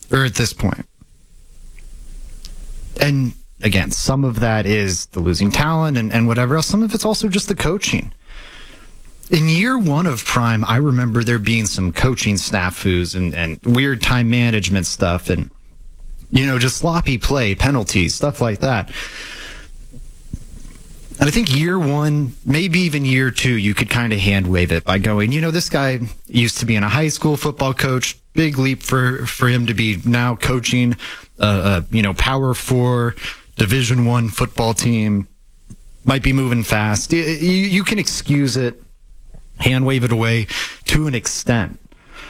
or at this point. And again, some of that is the losing talent and whatever else. Some of it's also just the coaching. In year one of Prime, I remember there being some coaching snafus and weird time management stuff and, just sloppy play, penalties, stuff like that. And I think year one, maybe even year two, you could kind of hand wave it by going, this guy used to be a high school football coach. Big leap for him to be now coaching, Power 4, Division I football team. Might be moving fast. You can excuse it, hand wave it away to an extent.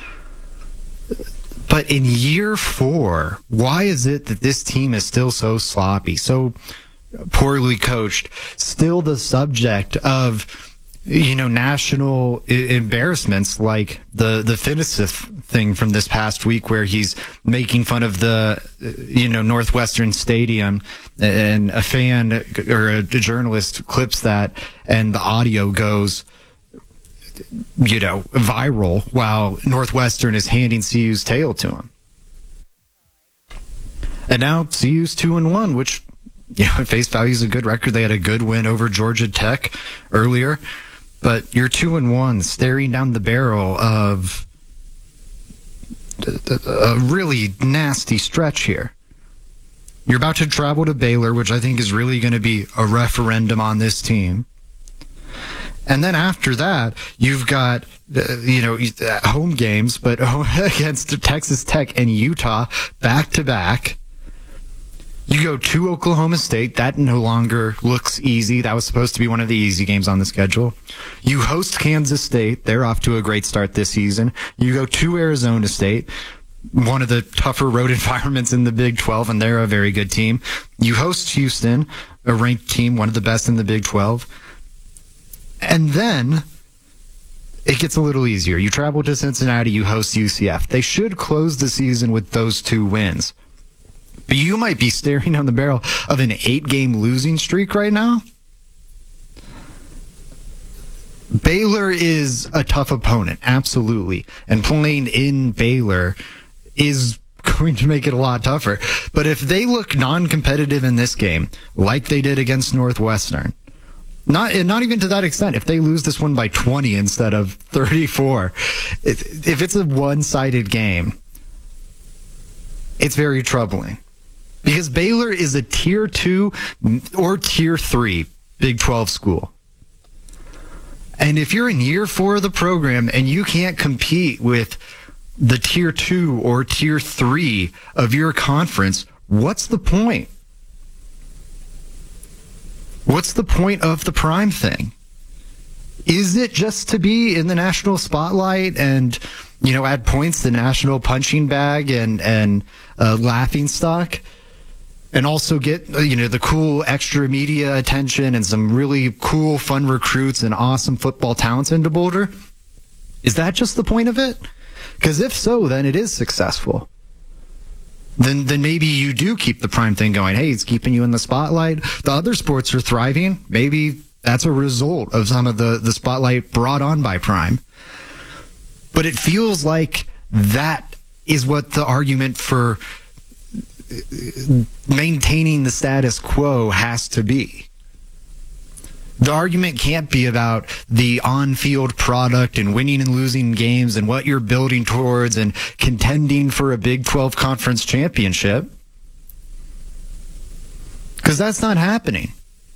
But in year 4, why is it that this team is still so sloppy, so poorly coached, still the subject of, national embarrassments like the Finisith thing from this past week where he's making fun of the, Northwestern Stadium and a fan or a journalist clips that and the audio goes, viral while Northwestern is handing CU's tail to him. And now CU's 2-1, which, at face value is a good record. They had a good win over Georgia Tech earlier, but you're 2-1, staring down the barrel of a really nasty stretch here. You're about to travel to Baylor, which I think is really going to be a referendum on this team. And then after that, you've got, home games, but against Texas Tech and Utah back to back. You go to Oklahoma State. That no longer looks easy. That was supposed to be one of the easy games on the schedule. You host Kansas State. They're off to a great start this season. You go to Arizona State, one of the tougher road environments in the Big 12, and they're a very good team. You host Houston, a ranked team, one of the best in the Big 12. And then it gets a little easier. You travel to Cincinnati, you host UCF. They should close the season with those 2 wins. But you might be staring down the barrel of an 8-game losing streak right now. Baylor is a tough opponent, absolutely. And playing in Baylor is going to make it a lot tougher. But if they look non-competitive in this game, like they did against Northwestern, not even to that extent, if they lose this one by 20 instead of 34, if it's a one-sided game, it's very troubling. Because Baylor is a Tier 2 or Tier 3 Big 12 school. And if you're in year 4 of the program and you can't compete with the Tier 2 or Tier 3 of your conference, what's the point? What's the point of the Prime thing? Is it just to be in the national spotlight and, add points to national punching bag and laughing stock? And also get, the cool extra media attention and some really cool, fun recruits and awesome football talents into Boulder? Is that just the point of it? Because if so, then it is successful. Then maybe you do keep the Prime thing going. Hey, it's keeping you in the spotlight. The other sports are thriving. Maybe that's a result of some of the spotlight brought on by Prime. But it feels like that is what the argument for maintaining the status quo has to be. The argument can't be about the on-field product and winning and losing games and what you're building towards and contending for a Big 12 conference championship. Because that's not happening.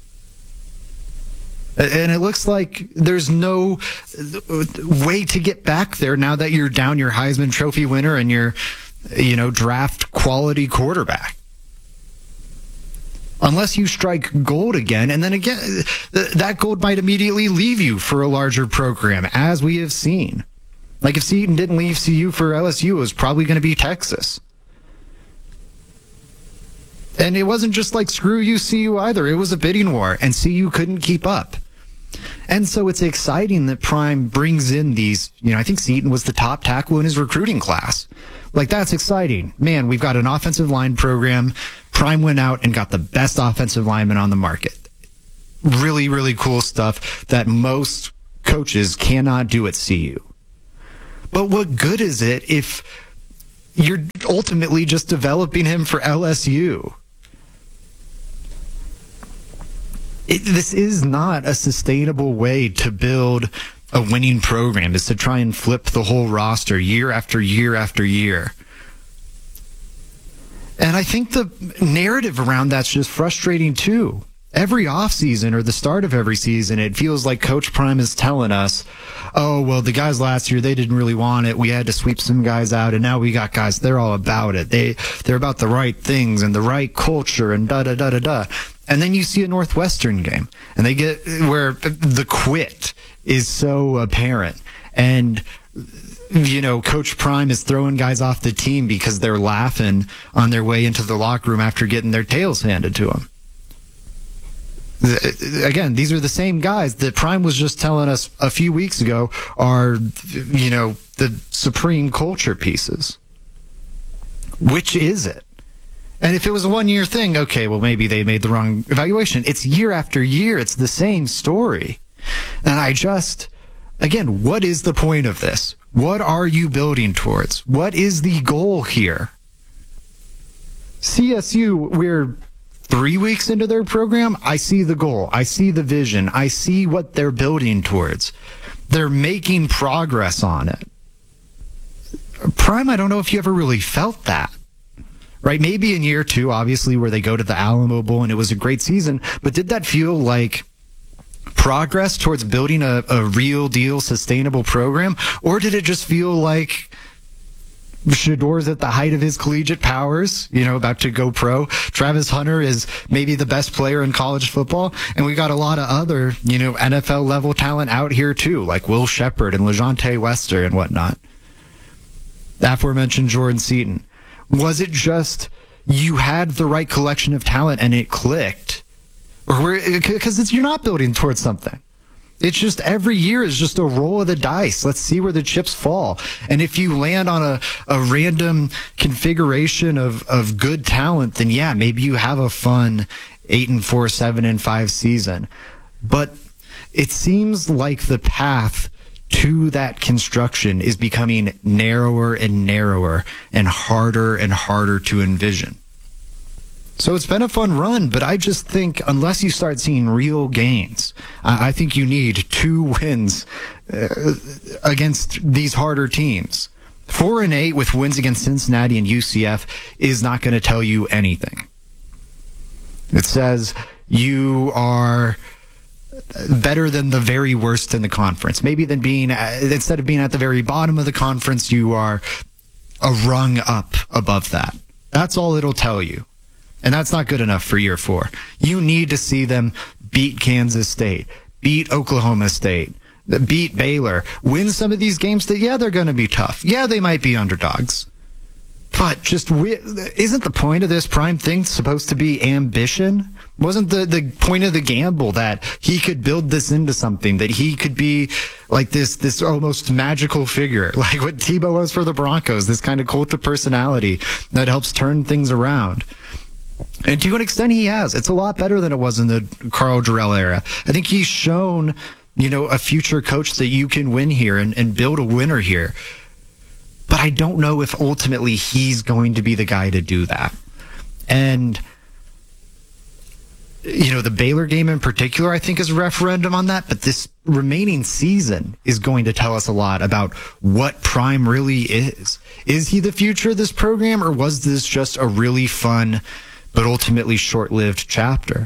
And it looks like there's no way to get back there now that you're down your Heisman Trophy winner and your draft quality quarterback. Unless you strike gold again, and then again, that gold might immediately leave you for a larger program, as we have seen. Like if Seton didn't leave CU for LSU, it was probably going to be Texas. And it wasn't just like screw you, CU either. It was a bidding war, and CU couldn't keep up. And so it's exciting that Prime brings in these, I think Seton was the top tackle in his recruiting class. Like, that's exciting. Man, we've got an offensive line program. Prime went out and got the best offensive lineman on the market. Really, really cool stuff that most coaches cannot do at CU. But what good is it if you're ultimately just developing him for LSU. This is not a sustainable way to build a winning program, is to try and flip the whole roster year after year after year. And I think the narrative around that's just frustrating too. Every offseason or the start of every season, it feels like Coach Prime is telling us, oh, well, the guys last year, they didn't really want it. We had to sweep some guys out, and now we got guys, they're all about it. They're about the right things and the right culture and da-da-da-da-da. And then you see a Northwestern game, and they get where the quit is so apparent. And Coach Prime is throwing guys off the team because they're laughing on their way into the locker room after getting their tails handed to them. Again, these are the same guys that Prime was just telling us a few weeks ago are, the supreme culture pieces. Which is it? And if it was a one-year thing, okay, well, maybe they made the wrong evaluation. It's year after year. It's the same story. And again, what is the point of this? What are you building towards? What is the goal here? CSU, we're 3 weeks into their program. I see the goal. I see the vision. I see what they're building towards. They're making progress on it. Prime, I don't know if you ever really felt that. Right? Maybe in year 2, obviously, where they go to the Alamo Bowl and it was a great season. But did that feel like progress towards building a real deal sustainable program? Or did it just feel like Shedor's at the height of his collegiate powers, about to go pro? Travis Hunter is maybe the best player in college football, and we got a lot of other, NFL level talent out here too, like Will Shepard and LeJontay Wester and whatnot. The aforementioned Jordan Seaton. Was it just you had the right collection of talent and it clicked? Or because you're not building towards something. It's just every year is just a roll of the dice. Let's see where the chips fall. And if you land on a random configuration of good talent, then yeah, maybe you have a fun 8-4, 7-5 season. But it seems like the path to that construction is becoming narrower and narrower and harder to envision. So it's been a fun run, but I just think unless you start seeing real gains, I think you need 2 wins against these harder teams. 4-8 with wins against Cincinnati and UCF is not going to tell you anything. It says you are better than the very worst in the conference. Maybe than instead of being at the very bottom of the conference, you are a rung up above that. That's all it'll tell you. And that's not good enough for year 4. You need to see them beat Kansas State, beat Oklahoma State, beat Baylor, win some of these games that, yeah, they're going to be tough. Yeah, they might be underdogs. But isn't the point of this Prime thing supposed to be ambition? Wasn't the point of the gamble that he could build this into something, that he could be like this almost magical figure, like what Tebow was for the Broncos, this kind of cult of personality that helps turn things around? And to an extent, he has. It's a lot better than it was in the Carl Jarrell era. I think he's shown, a future coach that you can win here and build a winner here. But I don't know if ultimately he's going to be the guy to do that. And, the Baylor game in particular, I think, is a referendum on that. But this remaining season is going to tell us a lot about what Prime really is. Is he the future of this program, or was this just a really fun but ultimately short-lived chapter?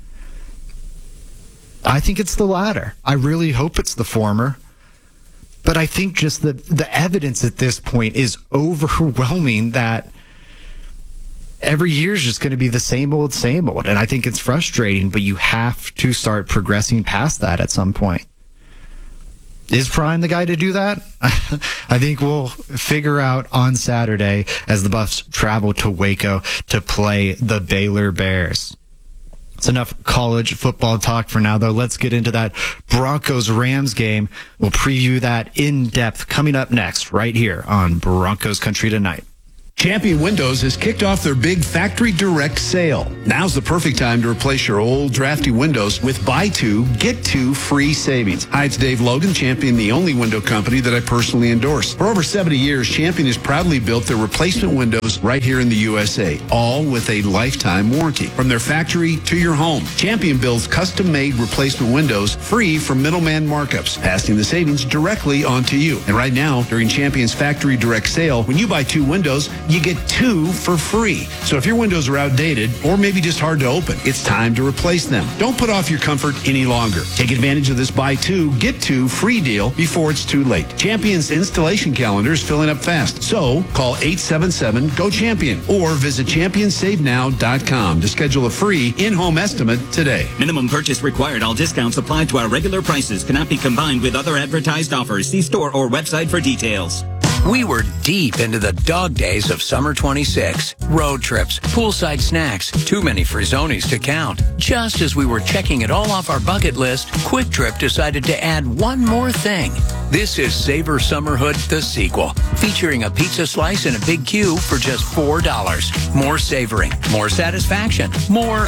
I think it's the latter. I really hope it's the former. But I think just the evidence at this point is overwhelming that every year is just going to be the same old. And I think it's frustrating, but you have to start progressing past that at some point. Is Prime the guy to do that? I think we'll figure out on Saturday as the Buffs travel to Waco to play the Baylor Bears. It's enough college football talk for now, though. Let's get into that Broncos-Rams game. We'll preview that in depth coming up next right here on Broncos Country Tonight. Champion Windows has kicked off their big Factory Direct sale. Now's the perfect time to replace your old drafty windows with buy two, get two free savings. Hi, it's Dave Logan, Champion, the only window company that I personally endorse. For over 70 years, Champion has proudly built their replacement windows right here in the USA, all with a lifetime warranty. From their factory to your home, Champion builds custom-made replacement windows free from middleman markups, passing the savings directly onto you. And right now, during Champion's Factory Direct sale, when you buy two windows, you get two for free. So if your windows are outdated or maybe just hard to open, it's time to replace them. Don't put off your comfort any longer. Take advantage of this buy two, get two free deal before it's too late. Champion's installation calendar is filling up fast. So call 877-GO-CHAMPION or visit championsavenow.com to schedule a free in-home estimate today. Minimum purchase required. All discounts applied to our regular prices. Cannot be combined with other advertised offers. See store or website for details. We were deep into the dog days of summer 26. Road trips, poolside snacks, too many Frizzonis to count. Just as we were checking it all off our bucket list, Quick Trip decided to add one more thing. This is Savor Summerhood, the sequel, featuring a pizza slice and a big cube for just $4. More savoring, more satisfaction, more...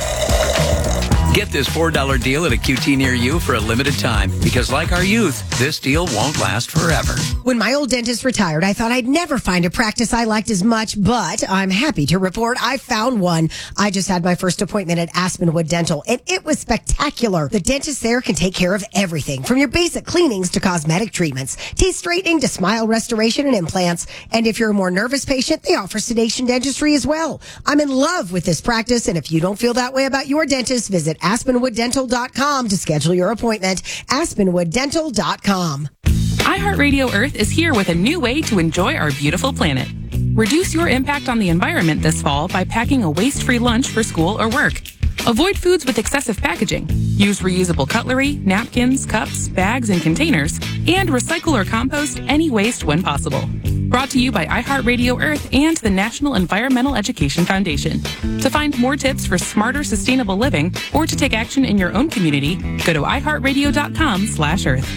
Get this $4 deal at a QT near you for a limited time, because like our youth, this deal won't last forever. When my old dentist retired, I thought I'd never find a practice I liked as much, but I'm happy to report I found one. I just had my first appointment at Aspenwood Dental, and it was spectacular. The dentist there can take care of everything, from your basic cleanings to cosmetic treatments, teeth straightening to smile restoration and implants. And if you're a more nervous patient, they offer sedation dentistry as well. I'm in love with this practice, and if you don't feel that way about your dentist, visit AspenwoodDental.com to schedule your appointment. AspenwoodDental.com. iHeartRadio Earth is here with a new way to enjoy our beautiful planet. Reduce your impact on the environment this fall by packing a waste-free lunch for school or work. Avoid foods with excessive packaging. Use reusable cutlery, napkins, cups, bags, and containers, and recycle or compost any waste when possible. Brought to you by iHeartRadio Earth and the National Environmental Education Foundation. To find more tips for smarter, sustainable living, or to take action in your own community, go to iHeartRadio.com/Earth.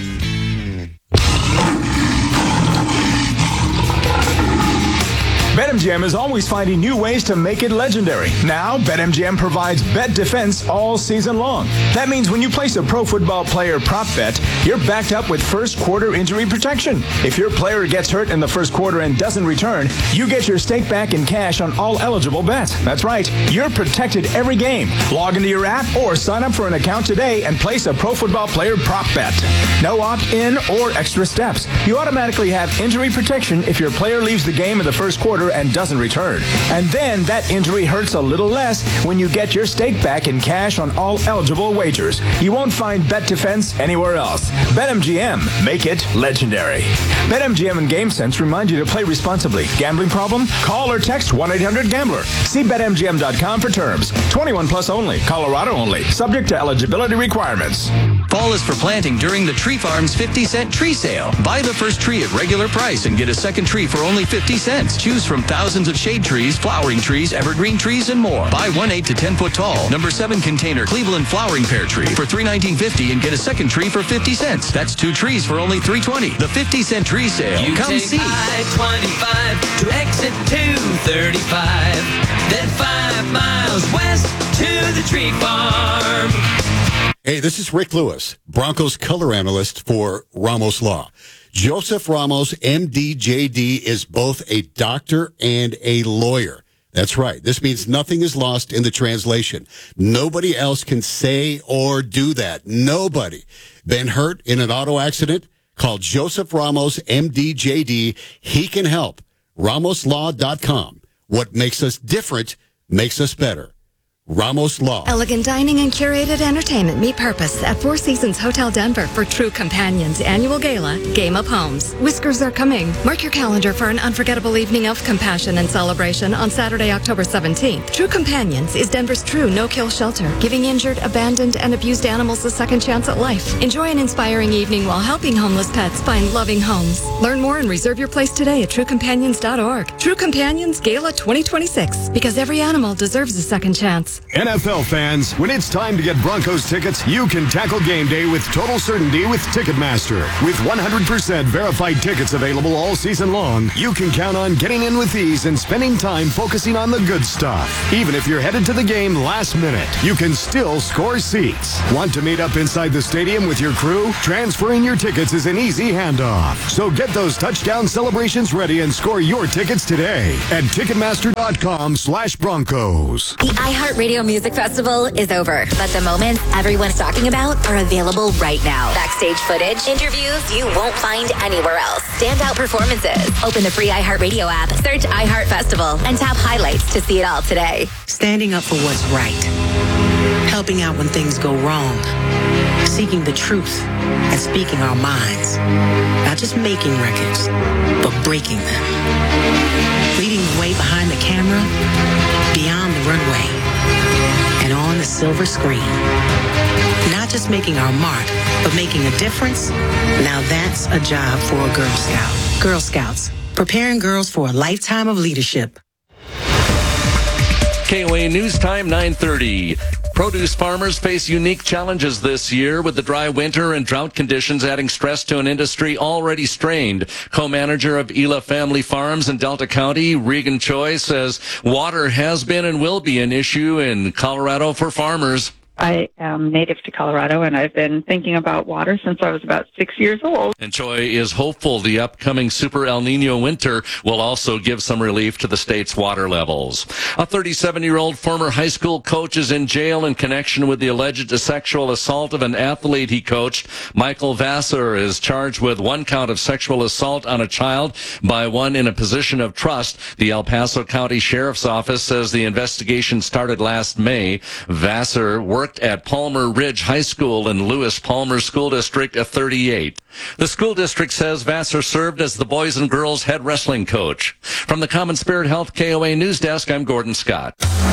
BetMGM is always finding new ways to make it legendary. Now, BetMGM provides bet defense all season long. That means when you place a pro football player prop bet, you're backed up with first quarter injury protection. If your player gets hurt in the first quarter and doesn't return, you get your stake back in cash on all eligible bets. That's right, you're protected every game. Log into your app or sign up for an account today and place a pro football player prop bet. No opt-in or extra steps. You automatically have injury protection if your player leaves the game in the first quarter and doesn't return. And then that injury hurts a little less when you get your stake back in cash on all eligible wagers. You won't find bet defense anywhere else. BetMGM, make it legendary. BetMGM and GameSense remind you to play responsibly. Gambling problem? Call or text 1-800-GAMBLER. See BetMGM.com for terms. 21 plus only. Colorado only. Subject to eligibility requirements. Fall is for planting during the Tree Farm's 50-cent tree sale. Buy the first tree at regular price and get a second tree for only 50 cents. Choose from thousands of shade trees, flowering trees, evergreen trees, and more. Buy one 8 to 10 foot tall, number 7 container Cleveland flowering pear tree for $319.50 and get a second tree for 50 cents. That's 2 trees for only $320. The 50-cent tree sale. You Come take see. I-25 to exit 235, then 5 miles west to the Tree Farm. Hey, this is Rick Lewis, Broncos color analyst for Ramos Law. Joseph Ramos, MD, JD, is both a doctor and a lawyer. That's right. This means nothing is lost in the translation. Nobody else can say or do that. Nobody. Been hurt in an auto accident? Call Joseph Ramos, MD, JD. He can help. RamosLaw.com. What makes us different makes us better. Ramos Law. Elegant dining and curated entertainment meet purpose at Four Seasons Hotel Denver for True Companions annual gala, Game of Homes. Whiskers are coming. Mark your calendar for an unforgettable evening of compassion and celebration on Saturday, October 17th. True Companions is Denver's true no-kill shelter, giving injured, abandoned, and abused animals a second chance at life. Enjoy an inspiring evening while helping homeless pets find loving homes. Learn more and reserve your place today at truecompanions.org. True Companions Gala 2026, because every animal deserves a second chance. tickets. NFL fans, when it's time to get Broncos tickets, you can tackle game day with total certainty with Ticketmaster. With 100% verified tickets available all season long, you can count on getting in with ease and spending time focusing on the good stuff. Even if you're headed to the game last minute, you can still score seats. Want to meet up inside the stadium with your crew? Transferring your tickets is an easy handoff. So get those touchdown celebrations ready and score your tickets today at Ticketmaster.com/Broncos. The iHeartRadio Music Festival is over, but the moments everyone's talking about are available right now. Backstage footage, interviews you won't find anywhere else. Standout performances. Open the free iHeartRadio app, search iHeart Festival, and tap highlights to see it all today. Standing up for what's right. Helping out when things go wrong. Seeking the truth and speaking our minds. Not just making records, but breaking them. Leading the way behind the camera, beyond the runway, and on the silver screen. Not just making our mark, but making a difference. Now that's a job for a Girl Scout. Girl Scouts, preparing girls for a lifetime of leadership. KOA News Time 9:30. Produce farmers face unique challenges this year with the dry winter and drought conditions adding stress to an industry already strained. Co-manager of Ela Family Farms in Delta County, Regan Choi, says water has been and will be an issue in Colorado for farmers. I am native to Colorado, and I've been thinking about water since I was about 6 years old. And Choi is hopeful the upcoming Super El Nino winter will also give some relief to the state's water levels. A 37-year-old former high school coach is in jail in connection with the alleged sexual assault of an athlete he coached. Michael Vassar is charged with one count of sexual assault on a child by one in a position of trust. The El Paso County Sheriff's Office says the investigation started last May. Vassar worked at Palmer Ridge High School in Lewis Palmer School District 38. The school district says Vassar served as the boys and girls head wrestling coach. From the Common Spirit Health KOA News Desk, I'm Gordon Scott.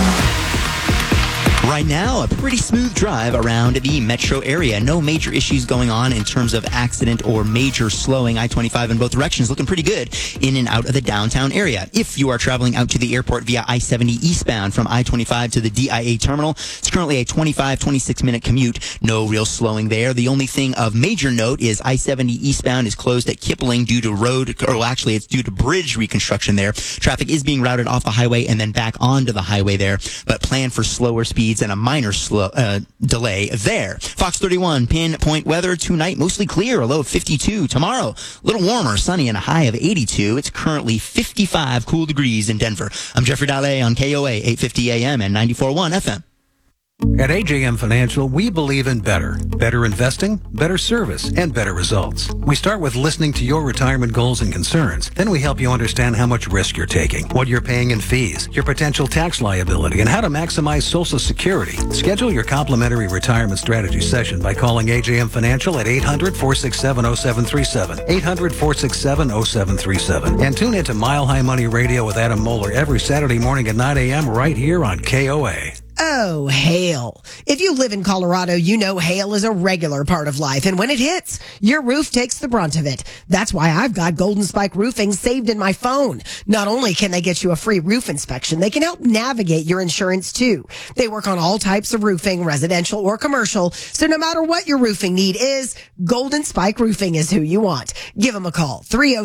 Right now, a pretty smooth drive around the metro area. No major issues going on in terms of accident or major slowing. I-25 in both directions looking pretty good in and out of the downtown area. If you are traveling out to the airport via I-70 eastbound from I-25 to the DIA terminal, it's currently a 26-minute commute. No real slowing there. The only thing of major note is I-70 eastbound is closed at Kipling due to it's due to bridge reconstruction there. Traffic is being routed off the highway and then back onto the highway there, but plan for slower speeds and a minor delay there. Fox 31 pinpoint weather tonight, mostly clear, a low of 52. Tomorrow, a little warmer, sunny, and a high of 82. It's currently 55 cool degrees in Denver. I'm Jeffrey Dalle on KOA 850 AM and 94.1 FM. At AJM Financial, we believe in better. Better investing, better service, and better results. We start with listening to your retirement goals and concerns. Then we help you understand how much risk you're taking, what you're paying in fees, your potential tax liability, and how to maximize Social Security. Schedule your complimentary retirement strategy session by calling AJM Financial at 800-467-0737. 800-467-0737. And tune into Mile High Money Radio with Adam Moeller every Saturday morning at 9 a.m. right here on KOA. Oh, hail. If you live in Colorado, you know hail is a regular part of life. And when it hits, your roof takes the brunt of it. That's why I've got Golden Spike Roofing saved in my phone. Not only can they get you a free roof inspection, they can help navigate your insurance too. They work on all types of roofing, residential or commercial. So no matter what your roofing need is, Golden Spike Roofing is who you want. Give them a call,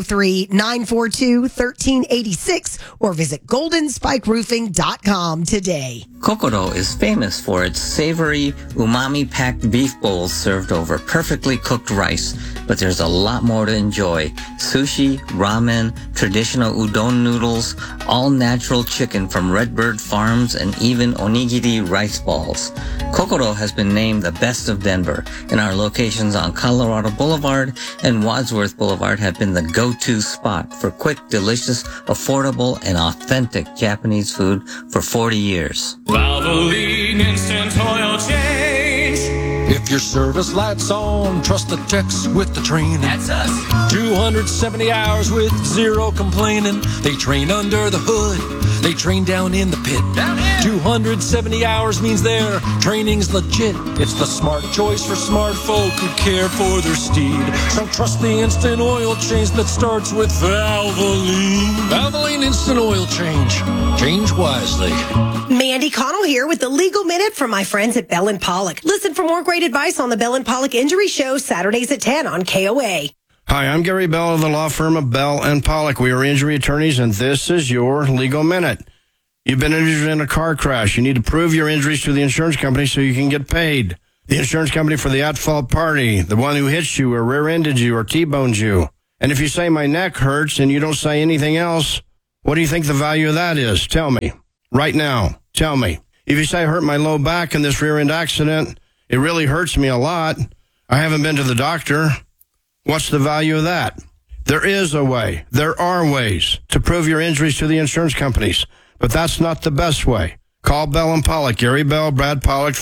303-942-1386, or visit goldenspikeroofing.com today. Kokoro is famous for its savory, umami-packed beef bowls served over perfectly cooked rice. But there's a lot more to enjoy. Sushi, ramen, traditional udon noodles, all-natural chicken from Redbird Farms, and even onigiri rice balls. Kokoro has been named the best of Denver, and our locations on Colorado Boulevard and Wadsworth Boulevard have been the go-to spot for quick, delicious, affordable, and authentic Japanese food for 40 years. Valvoline Instant Oil Change. If your service light's on, trust the techs with the training. That's us. 270 hours with zero complaining. They train under the hood. They train down in the pit. Down here. 270 hours means their training's legit. It's the smart choice for smart folk who care for their steed. So trust the instant oil change that starts with Valvoline. Valvoline Instant Oil Change. Change wisely. Mandy Connell here with the Legal Minute from my friends at Bell & Pollock. Listen for more great advice on the Bell & Pollock Injury Show, Saturdays at 10 on KOA. Hi, I'm Gary Bell of the law firm of Bell & Pollock. We are injury attorneys, and this is your Legal Minute. You've been injured in a car crash. You need to prove your injuries to the insurance company so you can get paid. The insurance company for the at-fault party, the one who hits you or rear-ended you or T-boned you. And if you say my neck hurts and you don't say anything else, what do you think the value of that is? Tell me. Right now. Tell me. If you say I hurt my low back in this rear-end accident, it really hurts me a lot. I haven't been to the doctor. What's the value of that? There is a way. There are ways to prove your injuries to the insurance companies, but that's not the best way. Call Bell & Pollock, Gary Bell, Brad Pollock,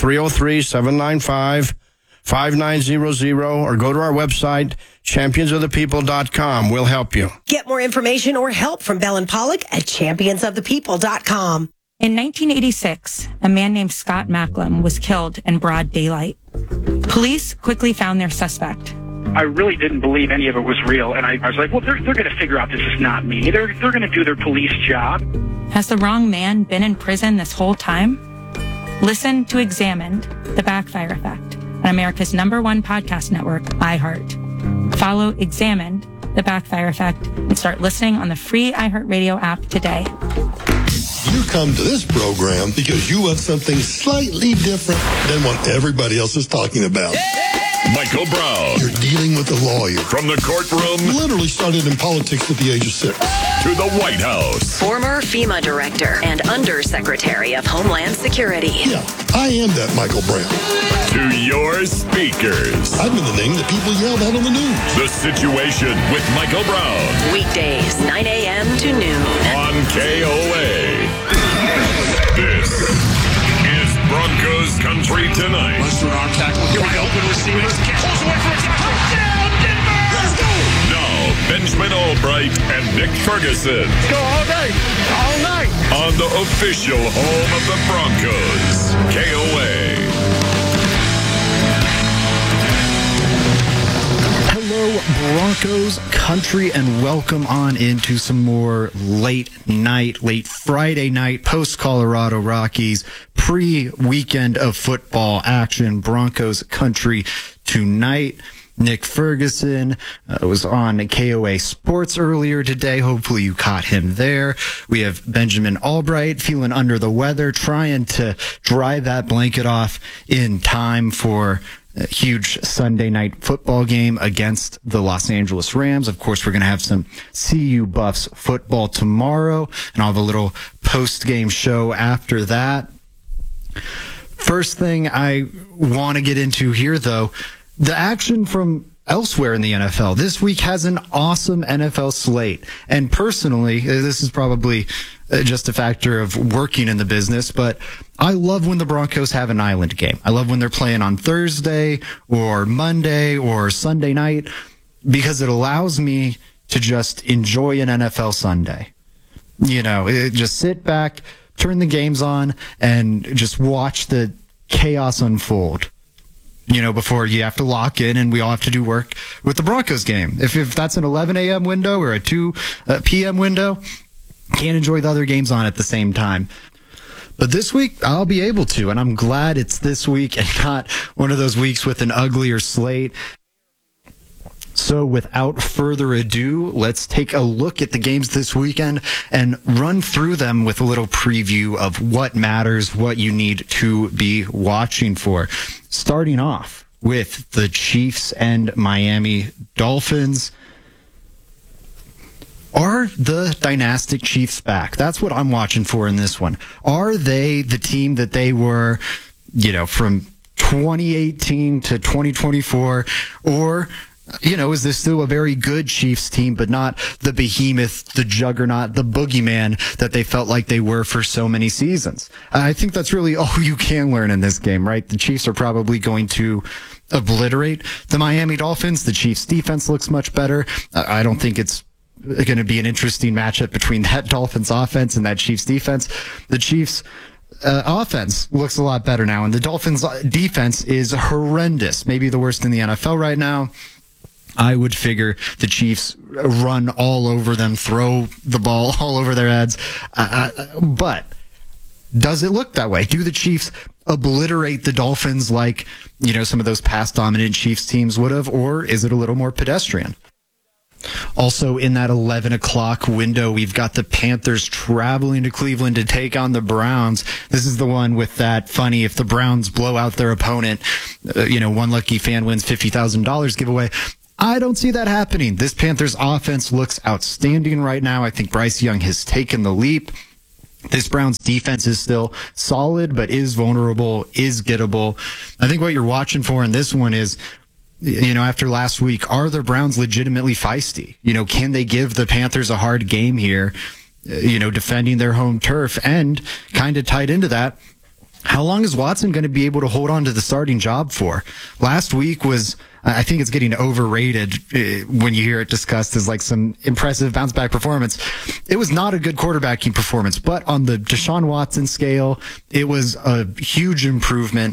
303-795-5900, or go to our website, championsofthepeople.com. We'll help you. Get more information or help from Bell & Pollock at championsofthepeople.com. In 1986, a man named Scott Macklem was killed in broad daylight. Police quickly found their suspect. I really didn't believe any of it was real, and I was like, well, they're going to figure out this is not me. They're going to do their police job. Has the wrong man been in prison this whole time? Listen to Examined, The Backfire Effect, on America's #1 podcast network, iHeart. Follow Examined, The Backfire Effect, and start listening on the free iHeartRadio app today. You come to this program because you want something slightly different than what everybody else is talking about. Michael Brown. You're dealing with a lawyer. From the courtroom. Literally started in politics at the age of 6. To the White House. Former FEMA director and Undersecretary of Homeland Security. Yeah, I am that Michael Brown. To your speakers. I've been the name that people yelled out on the news. The Situation with Michael Brown. Weekdays, 9 a.m. to noon. On KOA. This is Broncos Country Tonight. Western arm tackle. Here we go. Open receivers. Pulls away for a touchdown, Denver! Let's go! Now, Benjamin Albright and Nick Ferguson. Let's go all day, all night. On the official home of the Broncos, KOA. Hello, Broncos country, and welcome on into some more late Friday night, post-Colorado Rockies, pre-weekend of football action. Broncos country tonight. Nick Ferguson was on KOA Sports earlier today. Hopefully you caught him there. We have Benjamin Albright feeling under the weather, trying to dry that blanket off in time for a huge Sunday night football game against the Los Angeles Rams. Of course, we're going to have some CU Buffs football tomorrow, and I'll have a little post-game show after that. First thing I want to get into here, though, the action from elsewhere in the NFL. This week has an awesome NFL slate. And personally, this is probably just a factor of working in the business, but I love when the Broncos have an island game. I love when they're playing on Thursday or Monday or Sunday night, because it allows me to just enjoy an NFL Sunday. You know, just sit back, turn the games on, and just watch the chaos unfold. You know, before you have to lock in and we all have to do work with the Broncos game. If that's an 11 a.m. window or a 2 p.m. window, can't enjoy the other games on at the same time. But this week, I'll be able to, and I'm glad it's this week and not one of those weeks with an uglier slate. So without further ado, let's take a look at the games this weekend and run through them with a little preview of what matters, what you need to be watching for. Starting off with the Chiefs and Miami Dolphins. Are the dynastic Chiefs back? That's what I'm watching for in this one. Are they the team that they were, you know, from 2018 to 2024? Or, you know, is this still a very good Chiefs team, but not the behemoth, the juggernaut, the boogeyman that they felt like they were for so many seasons? I think that's really all you can learn in this game, right? The Chiefs are probably going to obliterate the Miami Dolphins. The Chiefs defense looks much better. I don't think it's going to be an interesting matchup between that Dolphins offense and that Chiefs defense. The Chiefs offense looks a lot better now, and the Dolphins' defense is horrendous. Maybe the worst in the NFL right now. I would figure the Chiefs run all over them, throw the ball all over their heads. But does it look that way? Do the Chiefs obliterate the Dolphins like, some of those past dominant Chiefs teams would have, or is it a little more pedestrian? Also, in that 11 o'clock window, we've got the Panthers traveling to Cleveland to take on the Browns. This is the one with that funny, if the Browns blow out their opponent, one lucky fan wins $50,000 giveaway. I don't see that happening. This Panthers offense looks outstanding right now. I think Bryce Young has taken the leap. This Browns defense is still solid, but is vulnerable, is gettable. I think what you're watching for in this one is, after last week, are the Browns legitimately feisty? Can they give the Panthers a hard game here, defending their home turf? And kind of tied into that, how long is Watson going to be able to hold on to the starting job for? Last week was, I think it's getting overrated when you hear it discussed as like some impressive bounce back performance. It was not a good quarterbacking performance, but on the Deshaun Watson scale, it was a huge improvement.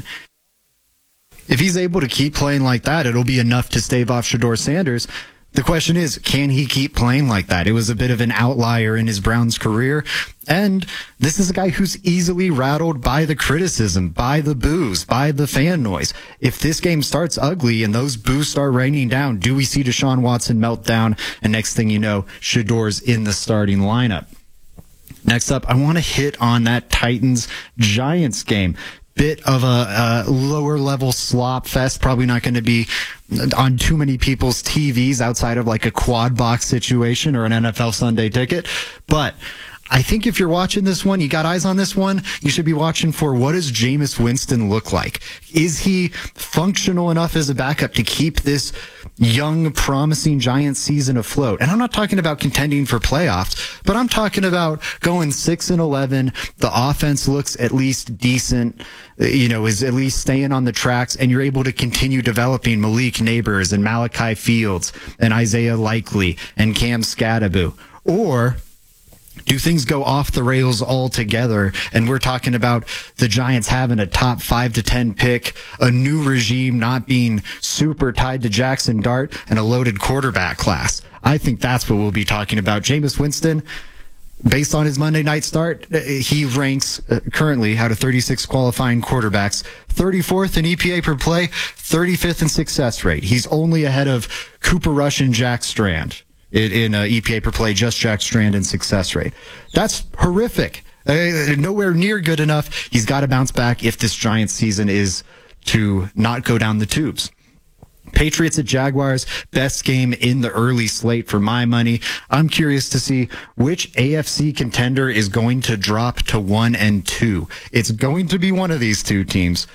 If he's able to keep playing like that, it'll be enough to stave off Shedeur Sanders. The question is, can he keep playing like that? It was a bit of an outlier in his Browns career. And this is a guy who's easily rattled by the criticism, by the boos, by the fan noise. If this game starts ugly and those boos start raining down, do we see Deshaun Watson melt down? And next thing you know, Shedeur's in the starting lineup. Next up, I want to hit on that Titans-Giants game. Bit of a lower level slop fest, probably not going to be on too many people's TVs outside of like a quad box situation or an NFL Sunday ticket. But I think if you're watching this one, you got eyes on this one, you should be watching for what does Jameis Winston look like? Is he functional enough as a backup to keep this young, promising Giants season afloat? And I'm not talking about contending for playoffs, but I'm talking about going 6-11. The offense looks at least decent, is at least staying on the tracks, and you're able to continue developing Malik Neighbors and Malachi Fields and Isaiah Likely and Cam Scatterbo. Or do things go off the rails altogether? And we're talking about the Giants having a top 5 to 10 pick, a new regime not being super tied to Jackson Dart, and a loaded quarterback class. I think that's what we'll be talking about. Jameis Winston, based on his Monday night start, he ranks currently out of 36 qualifying quarterbacks, 34th in EPA per play, 35th in success rate. He's only ahead of Cooper Rush and Jack Strand. In EPA per play, just Jack Strand in success rate. That's horrific. Nowhere near good enough. He's got to bounce back if this Giants season is to not go down the tubes. Patriots at Jaguars, best game in the early slate for my money. I'm curious to see which AFC contender is going to drop to 1 and 2. It's going to be one of these two teams.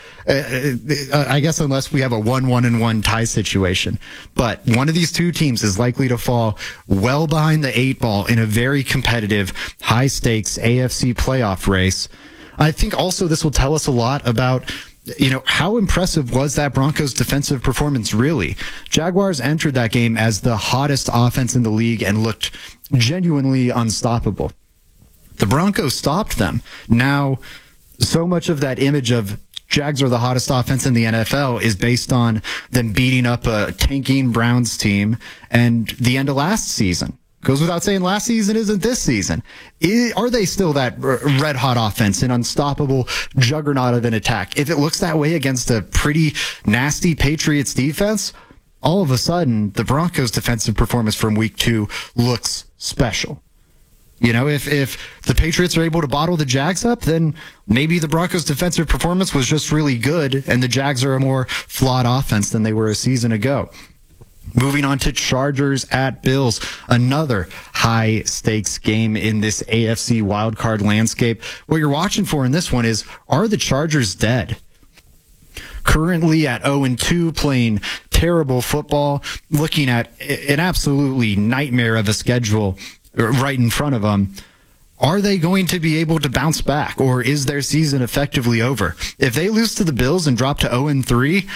I guess unless we have a 1-1-1 tie situation. But one of these two teams is likely to fall well behind the 8 ball in a very competitive, high stakes AFC playoff race. I think also this will tell us a lot about how impressive was that Broncos defensive performance really? Jaguars entered that game as the hottest offense in the league and looked genuinely unstoppable. The Broncos stopped them. Now, so much of that image of Jags are the hottest offense in the NFL is based on them beating up a tanking Browns team and the end of last season. Goes without saying, last season isn't this season. Are they still that red-hot offense, an unstoppable juggernaut of an attack? If it looks that way against a pretty nasty Patriots defense, all of a sudden, the Broncos' defensive performance from week 2 looks special. If the Patriots are able to bottle the Jags up, then maybe the Broncos' defensive performance was just really good, and the Jags are a more flawed offense than they were a season ago. Moving on to Chargers at Bills, another high-stakes game in this AFC wildcard landscape. What you're watching for in this one is, are the Chargers dead? Currently at 0-2, playing terrible football, looking at an absolutely nightmare of a schedule right in front of them. Are they going to be able to bounce back, or is their season effectively over? If they lose to the Bills and drop to 0-3,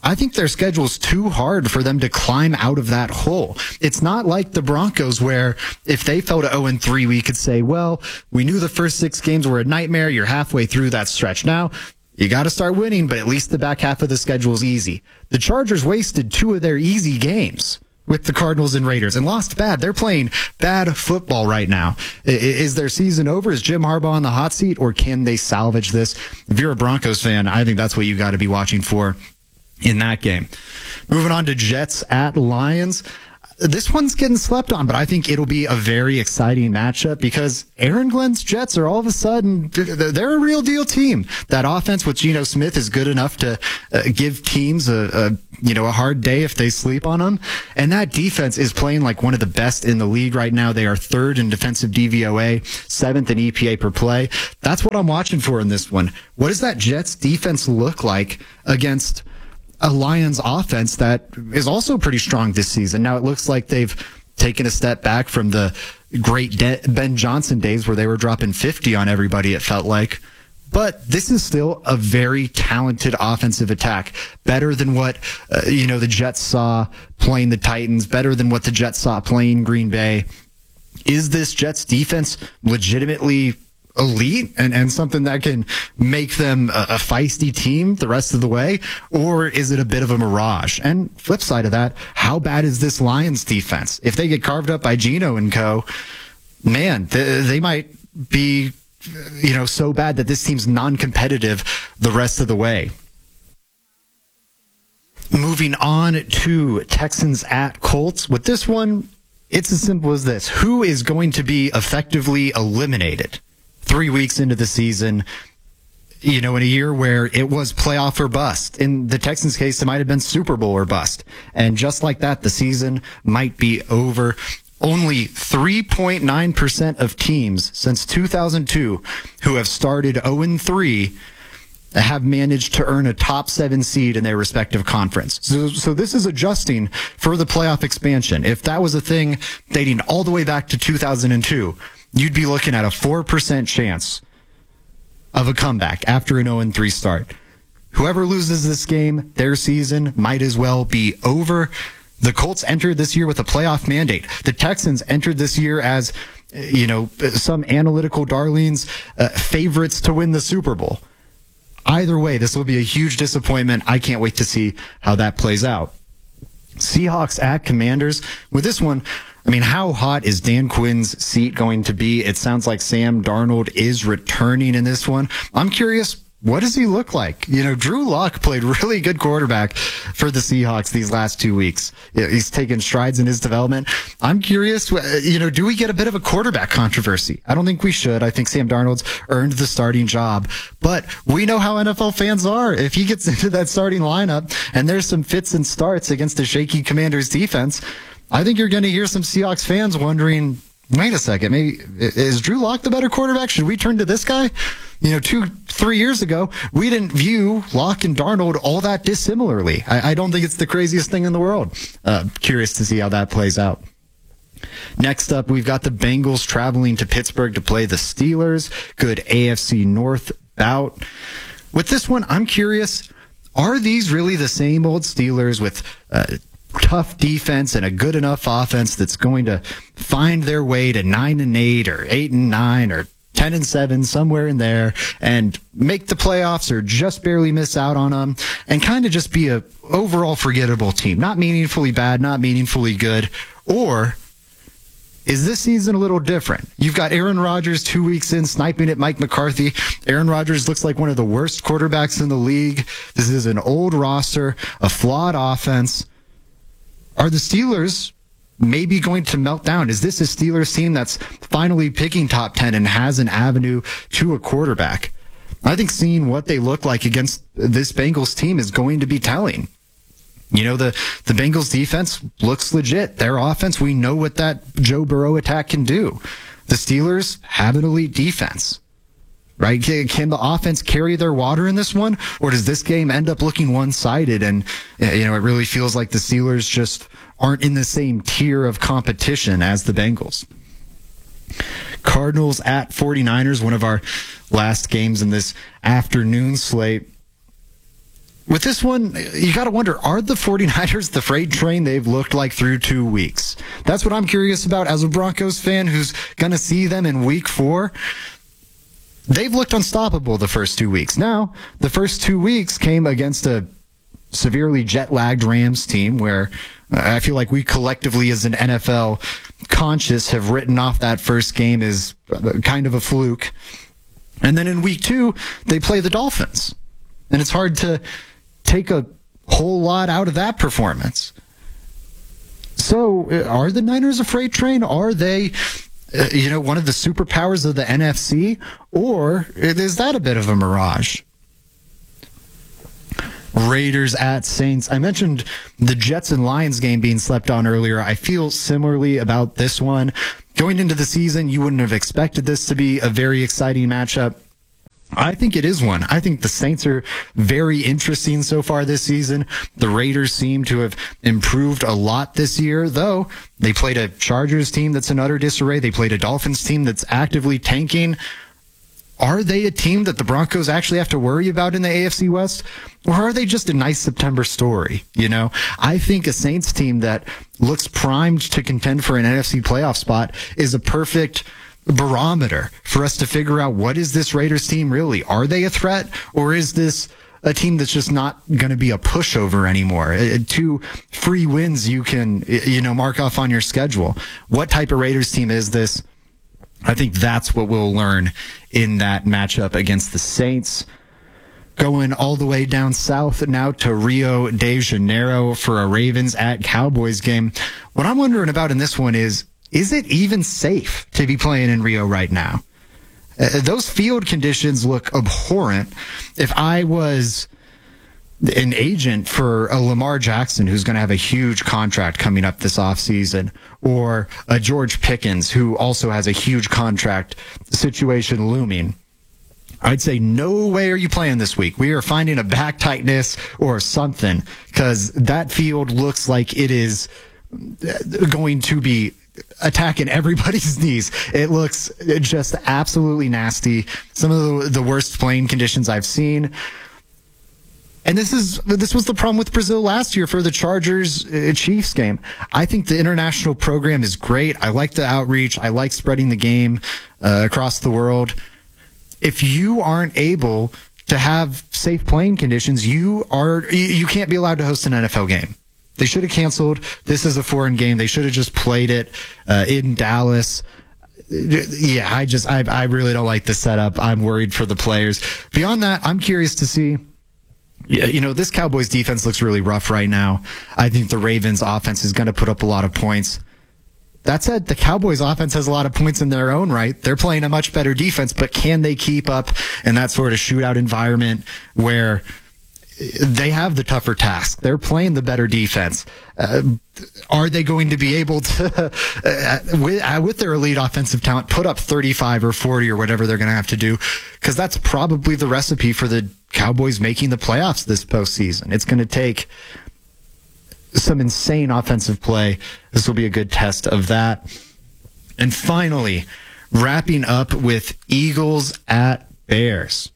I think their schedule's too hard for them to climb out of that hole. It's not like the Broncos where if they fell to 0-3, we could say, well, we knew the first 6 games were a nightmare. You're halfway through that stretch. Now, you got to start winning, but at least the back half of the schedule is easy. The Chargers wasted 2 of their easy games with the Cardinals and Raiders and lost bad. They're playing bad football right now. Is their season over? Is Jim Harbaugh on the hot seat, or can they salvage this? If you're a Broncos fan, I think that's what you got to be watching for in that game. Moving on to Jets at Lions. This one's getting slept on, but I think it'll be a very exciting matchup because Aaron Glenn's Jets are all of a sudden, they're a real deal team. That offense with Geno Smith is good enough to give teams a hard day if they sleep on them. And that defense is playing like one of the best in the league right now. They are 3rd in defensive DVOA, 7th in EPA per play. That's what I'm watching for in this one. What does that Jets defense look like against a Lions offense that is also pretty strong this season? Now it looks like they've taken a step back from the great Ben Johnson days where they were dropping 50 on everybody, it felt like. But this is still a very talented offensive attack. Better than what, the Jets saw playing the Titans, better than what the Jets saw playing Green Bay. Is this Jets defense legitimately elite and something that can make them a feisty team the rest of the way? Or is it a bit of a mirage? And flip side of that, how bad is this Lions defense? If they get carved up by Geno and co, man, they might be, so bad that this team's non-competitive the rest of the way. Moving on to Texans at Colts. With this one, it's as simple as this. Who is going to be effectively eliminated 3 weeks into the season, in a year where it was playoff or bust? In the Texans' case, it might have been Super Bowl or bust. And just like that, the season might be over. Only 3.9% of teams since 2002 who have started 0-3 have managed to earn a top 7 seed in their respective conference. So this is adjusting for the playoff expansion. If that was a thing dating all the way back to 2002, you'd be looking at a 4% chance of a comeback after an 0-3 start. Whoever loses this game, their season might as well be over. The Colts entered this year with a playoff mandate. The Texans entered this year as, some analytical darlings, favorites to win the Super Bowl. Either way, this will be a huge disappointment. I can't wait to see how that plays out. Seahawks at Commanders. With this one, how hot is Dan Quinn's seat going to be? It sounds like Sam Darnold is returning in this one. I'm curious, what does he look like? Drew Lock played really good quarterback for the Seahawks these last 2 weeks. He's taken strides in his development. I'm curious, do we get a bit of a quarterback controversy? I don't think we should. I think Sam Darnold's earned the starting job. But we know how NFL fans are. If he gets into that starting lineup and there's some fits and starts against the shaky Commanders defense, I think you're going to hear some Seahawks fans wondering, wait a second, maybe is Drew Lock the better quarterback? Should we turn to this guy? 2-3 years ago, we didn't view Lock and Darnold all that dissimilarly. I don't think it's the craziest thing in the world. Curious to see how that plays out. Next up, we've got the Bengals traveling to Pittsburgh to play the Steelers. Good AFC North bout. With this one, I'm curious, are these really the same old Steelers with tough defense and a good enough offense that's going to find their way to 9-8 or 8-9 or 10-7, somewhere in there, and make the playoffs or just barely miss out on them and kind of just be a overall forgettable team? Not meaningfully bad, not meaningfully good. Or is this season a little different? You've got Aaron Rodgers 2 weeks in sniping at Mike McCarthy. Aaron Rodgers looks like one of the worst quarterbacks in the league. This is an old roster, a flawed offense. Are the Steelers maybe going to melt down? Is this a Steelers team that's finally picking top 10 and has an avenue to a quarterback? I think seeing what they look like against this Bengals team is going to be telling. The Bengals defense looks legit. Their offense, we know what that Joe Burrow attack can do. The Steelers have an elite defense, right? Can the offense carry their water in this one? Or does this game end up looking one-sided and, it really feels like the Steelers just aren't in the same tier of competition as the Bengals? Cardinals at 49ers, one of our last games in this afternoon slate. with this one, you got to wonder, are the 49ers the freight train they've looked like through 2 weeks? That's what I'm curious about as a Broncos fan who's going to see them in week 4. They've looked unstoppable the first 2 weeks. Now, the first 2 weeks came against a severely jet-lagged Rams team where I feel like we collectively as an NFL conscious have written off that first game as kind of a fluke. And then in week 2, they play the Dolphins. And it's hard to take a whole lot out of that performance. So are the Niners a freight train? Are they, one of the superpowers of the NFC? Or is that a bit of a mirage? Raiders at Saints. I mentioned the Jets and Lions game being slept on earlier. I feel similarly about this one. Going into the season, you wouldn't have expected this to be a very exciting matchup. I think it is one. I think the Saints are very interesting so far this season. The Raiders seem to have improved a lot this year, though they played a Chargers team that's in utter disarray. They played a Dolphins team that's actively tanking. Are they a team that the Broncos actually have to worry about in the AFC West? Or are they just a nice September story? I think a Saints team that looks primed to contend for an NFC playoff spot is a perfect barometer for us to figure out, what is this Raiders team really? Are they a threat, or is this a team that's just not going to be a pushover anymore? 2 free wins you can, mark off on your schedule. What type of Raiders team is this? I think that's what we'll learn in that matchup against the Saints. Going all the way down south now to Rio de Janeiro for a Ravens at Cowboys game. What I'm wondering about in this one is it even safe to be playing in Rio right now? Those field conditions look abhorrent. If I was an agent for a Lamar Jackson who's going to have a huge contract coming up this offseason, or a George Pickens who also has a huge contract situation looming, I'd say, no way are you playing this week. We are finding a back tightness or something, because that field looks like it is going to be attacking everybody's knees. It looks just absolutely nasty. Some of the worst playing conditions I've seen. And this was the problem with Brazil last year for the Chargers-Chiefs game. I think the international program is great. I like the outreach. I like spreading the game across the world. If you aren't able to have safe playing conditions, you can't be allowed to host an NFL game. They should have canceled. This is a foreign game. They should have just played it in Dallas. Yeah, I really don't like the setup. I'm worried for the players. Beyond that, I'm curious to see. This Cowboys defense looks really rough right now. I think the Ravens offense is going to put up a lot of points. That said, the Cowboys offense has a lot of points in their own right. They're playing a much better defense, but can they keep up in that sort of shootout environment where they have the tougher task? They're playing the better defense. Are they going to be able to, with their elite offensive talent, put up 35 or 40 or whatever they're going to have to do? Because that's probably the recipe for the Cowboys making the playoffs this postseason. It's going to take some insane offensive play. This will be a good test of that. And finally, wrapping up with Eagles at Bears.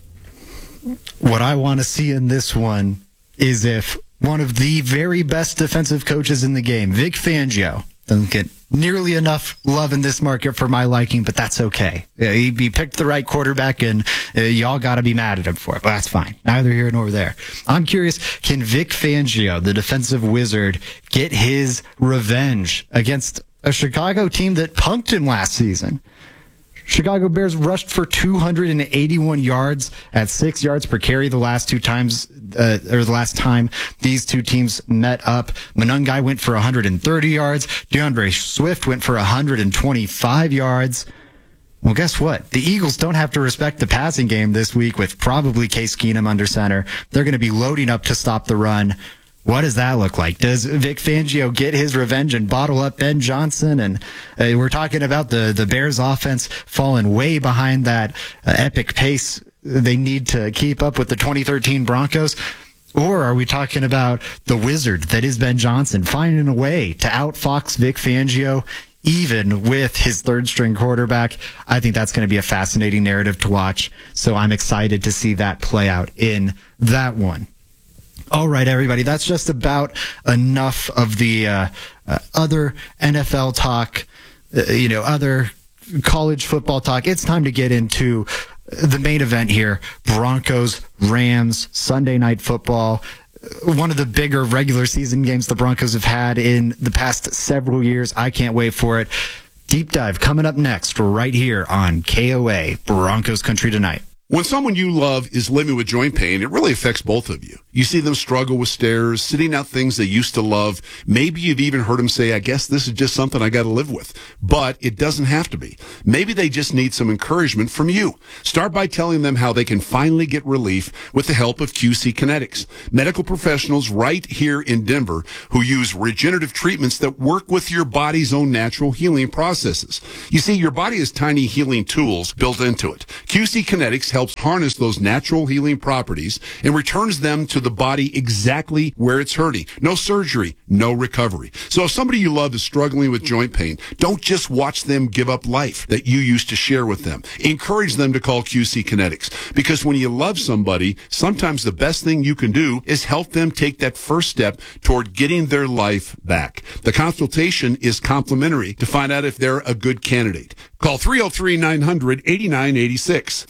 What I want to see in this one is if one of the very best defensive coaches in the game, Vic Fangio, doesn't get nearly enough love in this market for my liking, but that's okay. He picked the right quarterback, and y'all got to be mad at him for it, but that's fine. Neither here nor there. I'm curious, can Vic Fangio, the defensive wizard, get his revenge against a Chicago team that punked him last season? Chicago Bears rushed for 281 yards at 6 yards per carry the last the last time these two teams met up. Monangai went for 130 yards. DeAndre Swift went for 125 yards. Well, guess what? The Eagles don't have to respect the passing game this week with probably Case Keenum under center. They're going to be loading up to stop the run. What does that look like? Does Vic Fangio get his revenge and bottle up Ben Johnson? And we're talking about the Bears offense falling way behind that epic pace they need to keep up with the 2013 Broncos. Or are we talking about the wizard that is Ben Johnson finding a way to outfox Vic Fangio even with his third string quarterback? I think that's going to be a fascinating narrative to watch. So I'm excited to see that play out in that one. All right, everybody. That's just about enough of the other NFL talk, other college football talk. It's time to get into the main event here. Broncos, Rams, Sunday Night Football. One of the bigger regular season games the Broncos have had in the past several years. I can't wait for it. Deep dive coming up next right here on KOA, Broncos Country Tonight. When someone you love is living with joint pain, it really affects both of you. You see them struggle with stairs, sitting out things they used to love. Maybe you've even heard them say, I guess this is just something I got to live with. But it doesn't have to be. Maybe they just need some encouragement from you. Start by telling them how they can finally get relief with the help of QC Kinetics. Medical professionals right here in Denver who use regenerative treatments that work with your body's own natural healing processes. You see, your body has tiny healing tools built into it. QC Kinetics helps harness those natural healing properties and returns them to the body exactly where it's hurting. No surgery, no recovery. So if somebody you love is struggling with joint pain, don't just watch them give up life that you used to share with them. Encourage them to call QC Kinetics, because when you love somebody, sometimes the best thing you can do is help them take that first step toward getting their life back. The consultation is complimentary to find out if they're a good candidate. Call 303-900-8986.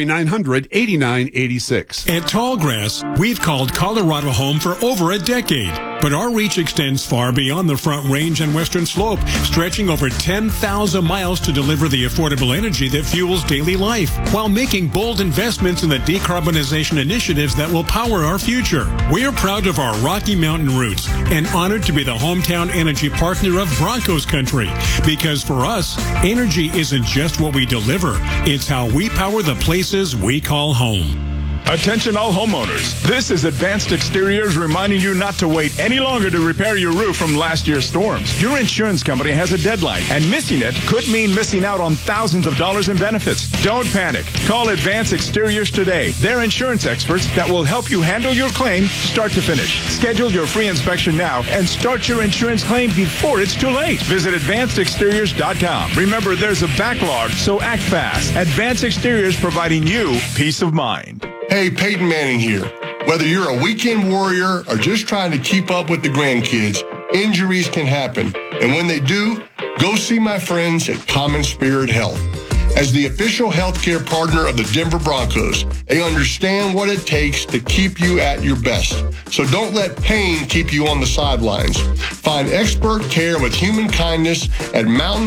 303-900-8986. At Tallgrass, we've called Colorado home for over a decade. But our reach extends far beyond the Front Range and Western Slope, stretching over 10,000 miles to deliver the affordable energy that fuels daily life, while making bold investments in the decarbonization initiatives that will power our future. We're proud of our Rocky Mountain roots and honored to be the hometown energy partner of Broncos Country. Because for us, energy isn't just what we deliver, it's how we power the places we call home. Attention all homeowners. This is Advanced Exteriors reminding you not to wait any longer to repair your roof from last year's storms. Your insurance company has a deadline, and missing it could mean missing out on thousands of dollars in benefits. Don't panic. Call Advanced Exteriors today. They're insurance experts that will help you handle your claim start to finish. Schedule your free inspection now and start your insurance claim before it's too late. Visit AdvancedExteriors.com. Remember, there's a backlog, so act fast. Advanced Exteriors providing you peace of mind. Hey, Peyton Manning here. Whether you're a weekend warrior or just trying to keep up with the grandkids, injuries can happen. And when they do, go see my friends at Common Spirit Health. As the official healthcare partner of the Denver Broncos, they understand what it takes to keep you at your best. So don't let pain keep you on the sidelines. Find expert care with human kindness at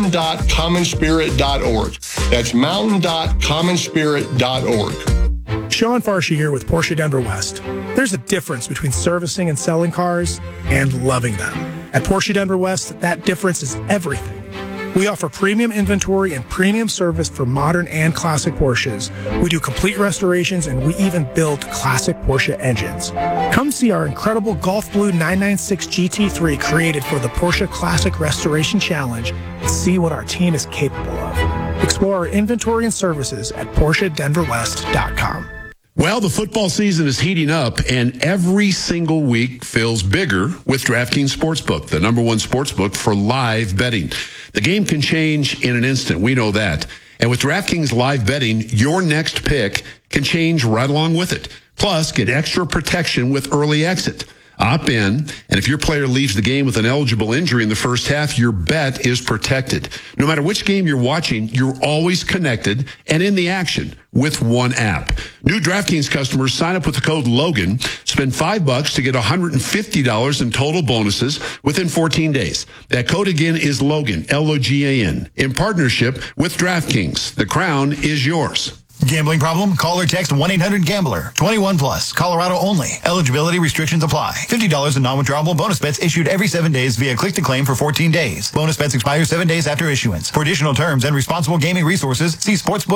mountain.commonspirit.org. That's mountain.commonspirit.org. Sean Farshey here with Porsche Denver West. There's a difference between servicing and selling cars and loving them. At Porsche Denver West, that difference is everything. We offer premium inventory and premium service for modern and classic Porsches. We do complete restorations, and we even build classic Porsche engines. Come see our incredible Golf Blue 996 GT3 created for the Porsche Classic Restoration Challenge and see what our team is capable of. Explore our inventory and services at PorscheDenverWest.com. Well, the football season is heating up, and every single week feels bigger with DraftKings Sportsbook, the number one sportsbook for live betting. The game can change in an instant. We know that. And with DraftKings live betting, your next pick can change right along with it. Plus, get extra protection with early exit. Opt in, and if your player leaves the game with an eligible injury in the first half, your bet is protected. No matter which game you're watching, you're always connected and in the action with one app. New DraftKings customers sign up with the code Logan, spend $5 to get $150 in total bonuses within 14 days. That code again is Logan, Logan, in partnership with DraftKings. The crown is yours. Gambling problem? Call or text 1-800-GAMBLER. 21 plus. Colorado only. Eligibility restrictions apply. $50 in non-withdrawable bonus bets issued every 7 days via click to claim for 14 days. Bonus bets expire 7 days after issuance. For additional terms and responsible gaming resources, see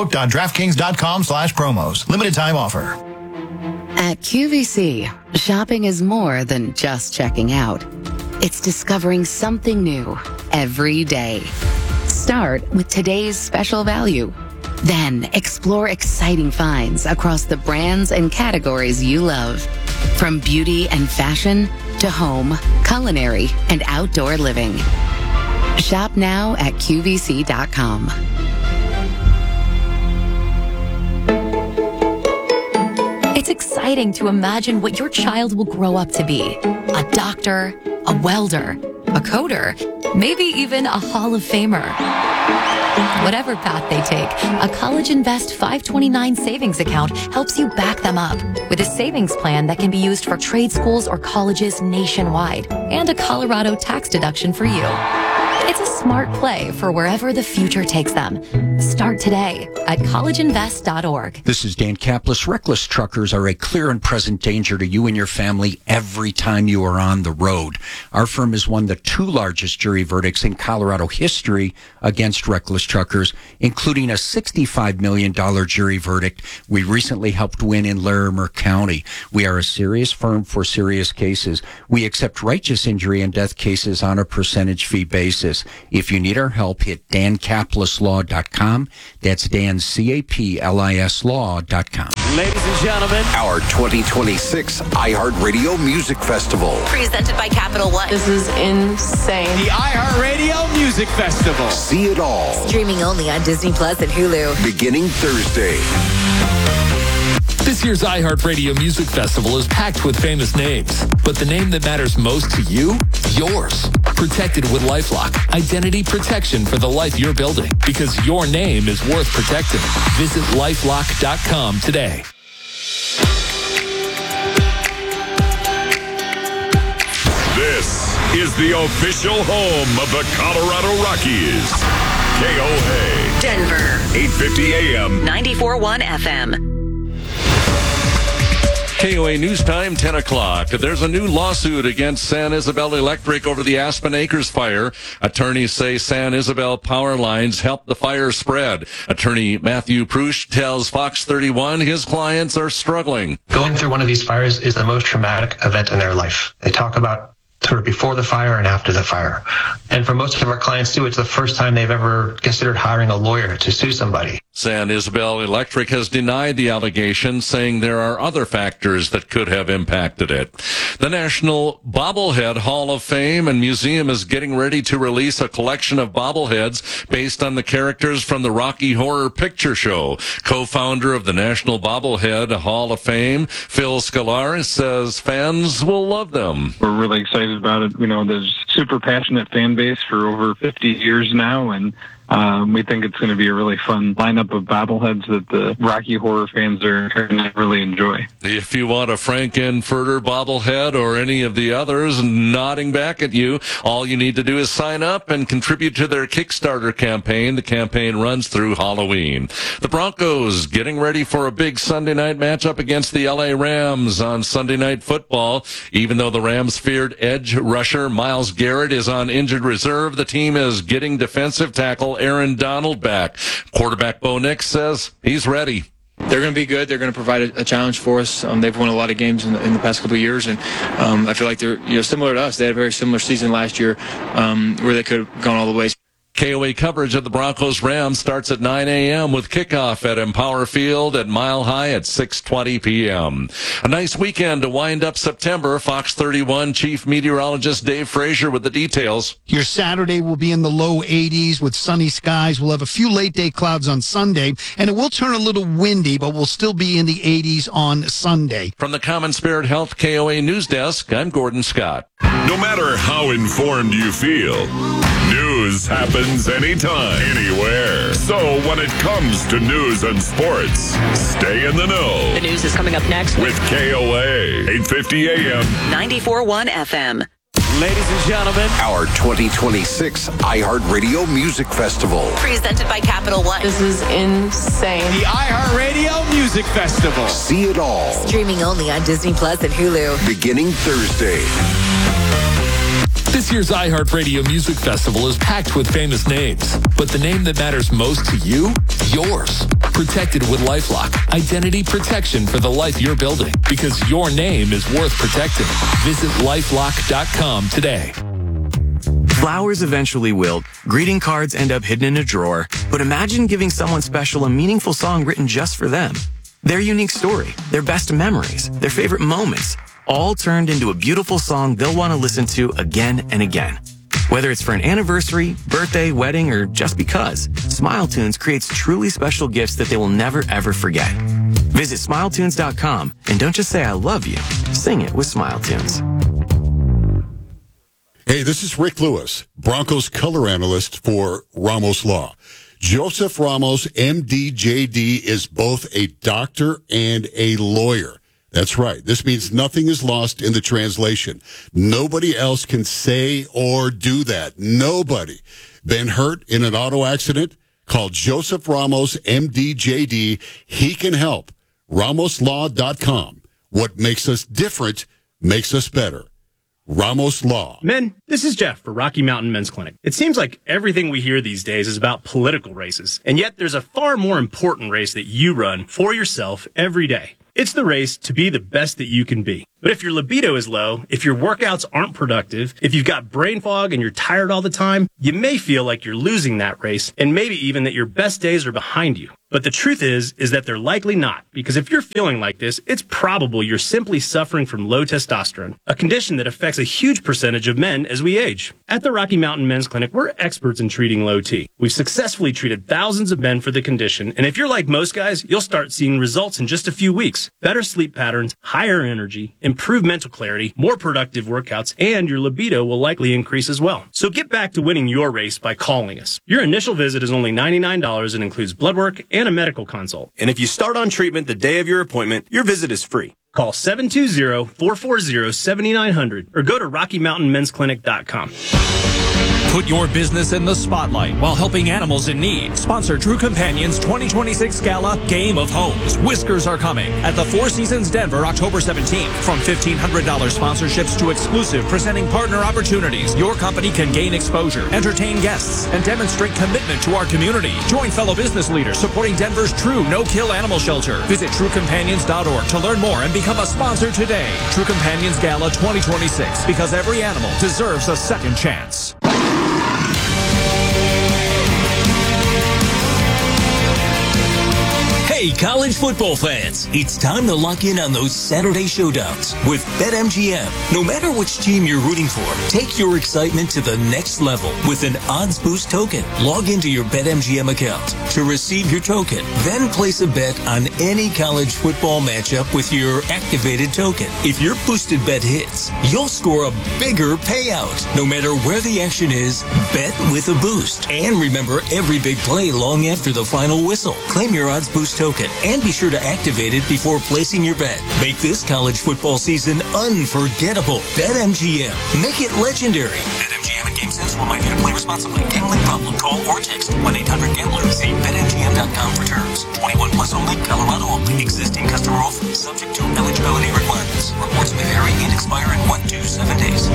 sportsbook.draftkings.com/promos. Limited time offer. At QVC, shopping is more than just checking out. It's discovering something new every day. Start with today's special value. Then explore exciting finds across the brands and categories you love. From beauty and fashion to home, culinary, and outdoor living. Shop now at QVC.com. It's exciting exciting to imagine what your child will grow up to be. A doctor, a welder, a coder, maybe even a Hall of Famer. Whatever path they take, a College Invest 529 savings account helps you back them up with a savings plan that can be used for trade schools or colleges nationwide and a Colorado tax deduction for you. It's a smart play for wherever the future takes them. Start today at collegeinvest.org. This is Dan Kaplis. Reckless truckers are a clear and present danger to you and your family every time you are on the road. Our firm has won the 2 largest jury verdicts in Colorado history against reckless truckers, including a $65 million jury verdict we recently helped win in Larimer County. We are a serious firm for serious cases. We accept righteous injury and death cases on a percentage fee basis. If you need our help, hit dancaplisLaw.com. That's dancaplis.com. Ladies and gentlemen, our 2026 iHeartRadio Music Festival. Presented by Capital One. This is insane. The iHeartRadio Music Festival. See it all. Streaming only on Disney Plus and Hulu. Beginning Thursday. This year's iHeartRadio Music Festival is packed with famous names, but the name that matters most to you, yours. Protected with LifeLock, identity protection for the life you're building, because your name is worth protecting. Visit LifeLock.com today. This is the official home of the Colorado Rockies. KOA. Denver. 850 AM. 94.1 FM. KOA News Time, 10 o'clock. There's a new lawsuit against San Isabel Electric over the Aspen Acres fire. Attorneys say San Isabel power lines helped the fire spread. Attorney Matthew Prush tells Fox 31 his clients are struggling. Going through one of these fires is the most traumatic event in their life. They talk about sort of before the fire and after the fire. And for most of our clients, too, it's the first time they've ever considered hiring a lawyer to sue somebody. San Isabel Electric has denied the allegation, saying there are other factors that could have impacted it. The National Bobblehead Hall of Fame and Museum is getting ready to release a collection of bobbleheads based on the characters from the Rocky Horror Picture Show. Co-founder of the National Bobblehead Hall of Fame, Phil Scalar, says fans will love them. We're really excited about it. You know, there's super passionate fan base for over 50 years now, and we think it's going to be a really fun lineup of bobbleheads that the Rocky Horror fans are going to really enjoy. If you want a Frankenfurter bobblehead or any of the others nodding back at you, all you need to do is sign up and contribute to their Kickstarter campaign. The campaign runs through Halloween. The Broncos getting ready for a big Sunday night matchup against the LA Rams on Sunday Night Football. Even though the Rams feared edge rusher Myles Garrett is on injured reserve, the team is getting defensive tackle Aaron Donald back. Quarterback Bo Nix says he's ready. They're going to be good. They're going to provide a challenge for us. They've won a lot of games in the past couple of years, and I feel like they're similar to us. They had a very similar season last year where they could have gone all the way. KOA coverage of the Broncos-Rams starts at 9 a.m. with kickoff at Empower Field at Mile High at 6:20 p.m. A nice weekend to wind up September. Fox 31 Chief Meteorologist Dave Frazier with the details. Your Saturday will be in the low 80s with sunny skies. We'll have a few late-day clouds on Sunday, and it will turn a little windy, but we'll still be in the 80s on Sunday. From the Common Spirit Health KOA News Desk, I'm Gordon Scott. No matter how informed you feel, news happens anytime, anywhere. So when it comes to news and sports, stay in the know. The news is coming up next with KOA, 850 AM. 94.1 FM. Ladies and gentlemen, our 2026 iHeartRadio Music Festival. Presented by Capital One. This is insane. The iHeartRadio Music Festival. See it all. Streaming only on Disney Plus and Hulu. Beginning Thursday. This year's iHeartRadio Music Festival is packed with famous names, but the name that matters most to you, yours. Protected with LifeLock, identity protection for the life you're building, because your name is worth protecting. Visit LifeLock.com today. Flowers eventually wilt, greeting cards end up hidden in a drawer, but imagine giving someone special a meaningful song written just for them. Their unique story, their best memories, their favorite moments, all turned into a beautiful song they'll want to listen to again and again. Whether it's for an anniversary, birthday, wedding, or just because, Smile Tunes creates truly special gifts that they will never ever forget. Visit SmileTunes.com and don't just say I love you. Sing it with SmileTunes. Hey, this is Rick Lewis, Broncos color analyst for Ramos Law. Joseph Ramos, MD, JD, is both a doctor and a lawyer. That's right. This means nothing is lost in the translation. Nobody else can say or do that. Nobody. Been hurt in an auto accident? Call Joseph Ramos, MD, JD. He can help. RamosLaw.com. What makes us different makes us better. Ramos Law. Men, this is Jeff for Rocky Mountain Men's Clinic. It seems like everything we hear these days is about political races, and yet there's a far more important race that you run for yourself every day. It's the race to be the best that you can be. But if your libido is low, if your workouts aren't productive, if you've got brain fog and you're tired all the time, you may feel like you're losing that race, and maybe even that your best days are behind you. But the truth is that they're likely not, because if you're feeling like this, it's probable you're simply suffering from low testosterone, a condition that affects a huge percentage of men as we age. At the Rocky Mountain Men's Clinic, we're experts in treating low T. We've successfully treated thousands of men for the condition, and if you're like most guys, you'll start seeing results in just a few weeks. Better sleep patterns, higher energy, improved mental clarity, more productive workouts, and your libido will likely increase as well. So get back to winning your race by calling us. Your initial visit is only $99 and includes blood work and a medical consult. And if you start on treatment the day of your appointment, your visit is free. Call 720-440-7900 or go to RockyMountainMen'sClinic.com. Put your business in the spotlight while helping animals in need. Sponsor True Companions 2026 Gala Game of Homes. Whiskers are coming at the Four Seasons Denver October 17th. From $1,500 sponsorships to exclusive presenting partner opportunities, your company can gain exposure, entertain guests, and demonstrate commitment to our community. Join fellow business leaders supporting Denver's true no-kill animal shelter. Visit TrueCompanions.org to learn more and become a sponsor today. True Companions Gala 2026, because every animal deserves a second chance. Hey, college football fans, it's time to lock in on those Saturday showdowns with BetMGM. No matter which team you're rooting for, take your excitement to the next level with an Odds Boost token. Log into your BetMGM account to receive your token. Then place a bet on any college football matchup with your activated token. If your boosted bet hits, you'll score a bigger payout. No matter where the action is, bet with a boost. And remember every big play long after the final whistle. Claim your Odds Boost token and be sure to activate it before placing your bet. Make this college football season unforgettable. BetMGM. Make it legendary. BetMGM and GameSense will remind you to play responsibly. Gambling problem? Call or text 1-800-GAMBLER. See BetMGM.com for terms. 21 plus only. Colorado only. Existing customer offer. Subject to eligibility requirements. Reports may vary and expire in 1 to 7 days.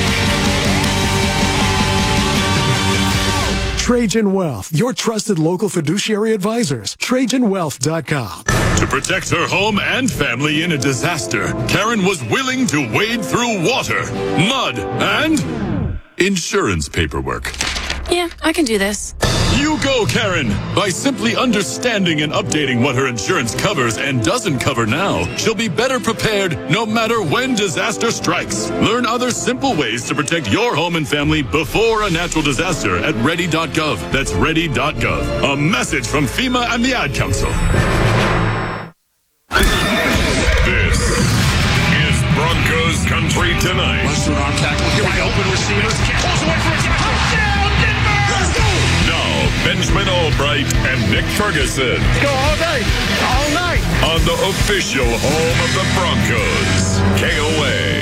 Trajan Wealth, your trusted local fiduciary advisors. TrajanWealth.com. To protect her home and family in a disaster, Karen was willing to wade through water, mud, and insurance paperwork. Yeah, I can do this. You go, Karen! By simply understanding and updating what her insurance covers and doesn't cover now, she'll be better prepared no matter when disaster strikes. Learn other simple ways to protect your home and family before a natural disaster at ready.gov. That's ready.gov. A message from FEMA and the Ad Council. This is Broncos Country Tonight. Lester on tackle. Here we go. Open receivers. Pulls away for a touchdown, Denver! Let's go! Now, Benjamin Albright and Nick Ferguson. Let's go all day, all night. On the official home of the Broncos, KOA.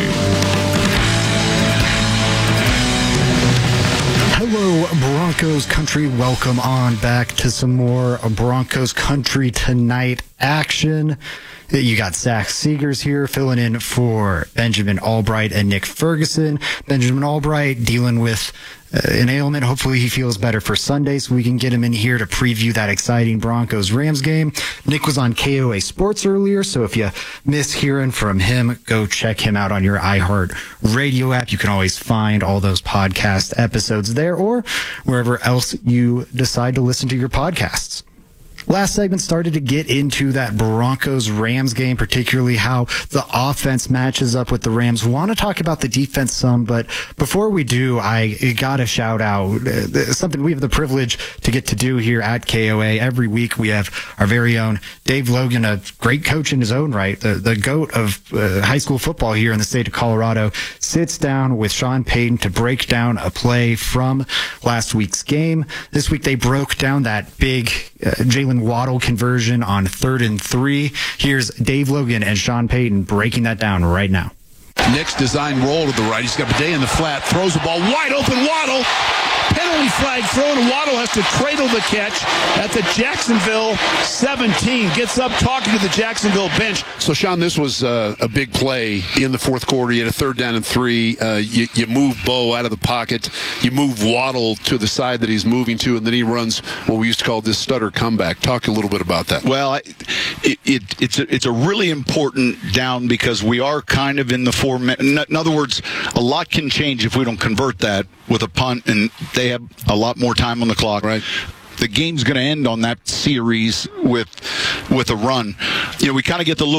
Hello, Broncos Country. Welcome on back to some more Broncos Country Tonight action. You got Zach Seegers here filling in for Benjamin Albright and Nick Ferguson. Benjamin Albright dealing with an ailment. Hopefully he feels better for Sunday so we can get him in here to preview that exciting Broncos-Rams game. Nick was on KOA Sports earlier, so if you miss hearing from him, go check him out on your iHeart Radio app. You can always find all those podcast episodes there or wherever else you decide to listen to your podcasts. Last segment started to get into that Broncos-Rams game, particularly how the offense matches up with the Rams. Want to talk about the defense some, but before we do, I got to shout out something we have the privilege to get to do here at KOA. Every week we have our very own Dave Logan, a great coach in his own right, the GOAT of high school football here in the state of Colorado, sits down with Sean Payton to break down a play from last week's game. This week they broke down that big Jalen Waddle conversion on 3rd and 3. Here's Dave Logan and Sean Payton breaking that down right now. Nick's design roll to the right. He's got Bidet in the flat. Throws the ball wide open. Waddle. Penalty flag thrown, and Waddle has to cradle the catch at the Jacksonville 17. Gets up talking to the Jacksonville bench. So, Sean, this was a big play in the fourth quarter. You had a 3rd down and 3. You move Bo out of the pocket. You move Waddle to the side that he's moving to, and then he runs what we used to call this stutter comeback. Talk a little bit about that. Well, it's a really important down because we are kind of in the 4 minute. In other words, a lot can change if we don't convert that with a punt, and they have a lot more time on the clock. Right. The game's going to end on that series with a run. You know, we kind of get the look